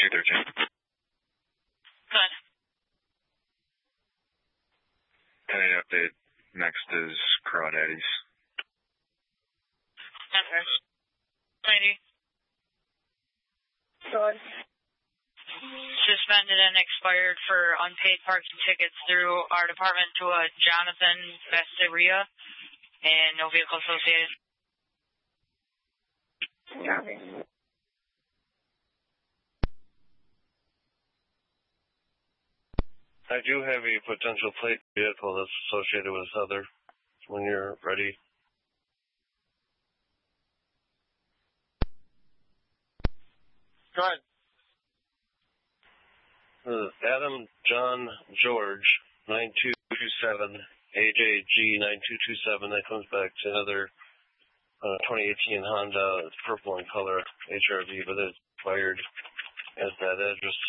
213. Good. 10-8 update. Next is Crawdaddies. Okay. 90. Good. Suspended and expired for unpaid parking tickets through our department to a Jonathan Besteria and no vehicle associated. Copy. I do have a potential plate vehicle that's associated with this other when you're ready. Go ahead. Adam John George 9227 AJG 9227. That comes back to another 2018 Honda. It's purple in color HRV, but it's expired at that address.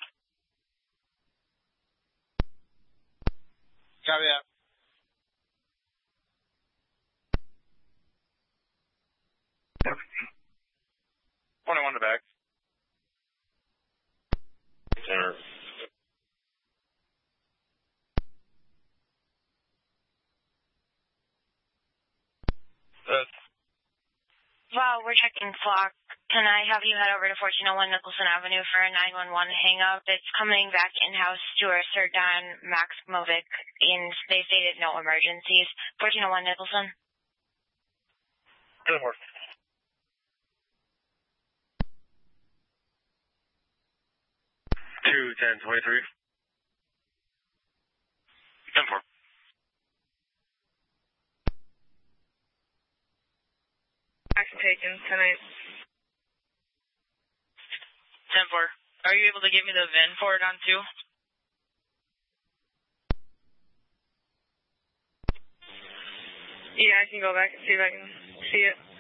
Copy that. On the back. Center. Wow, we're checking flock. Can I have you head over to 1401 Nicholson Avenue for a 911 hang-up? It's coming back in-house to our Sir Don Maximovic, and they stated no emergencies. 1401 Nicholson. 10-4. 2-10-23. 10-4. Action taken tonight. 10-4. Are you able to give me the VIN for it on 2? Yeah, I can go back and see if I can see it.